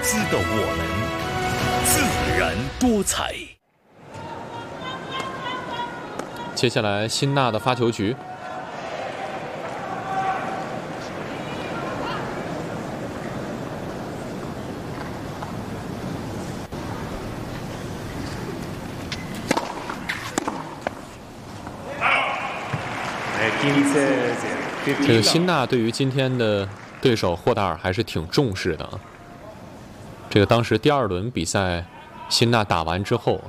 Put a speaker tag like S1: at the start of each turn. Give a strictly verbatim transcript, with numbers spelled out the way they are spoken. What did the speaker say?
S1: 姿的我们，自然多彩。
S2: 接下来，辛纳的发球局。这个辛纳对于今天的对手霍达尔还是挺重视的啊。这个当时第二轮比赛，辛纳打完之后。